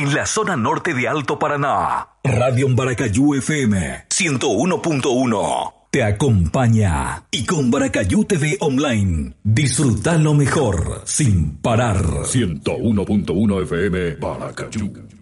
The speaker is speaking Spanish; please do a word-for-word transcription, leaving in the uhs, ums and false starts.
en la zona norte de Alto Paraná. Radio Baracayú F M ciento uno punto uno te acompaña. Y con Baracayú T V Online, disfruta lo mejor sin parar. ciento uno punto uno F M Baracayú.